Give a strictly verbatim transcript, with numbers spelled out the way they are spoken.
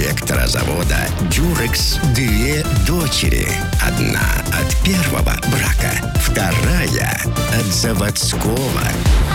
директора завода «Дюрекс» две дочери. Одна от первого брака, вторая от заводского.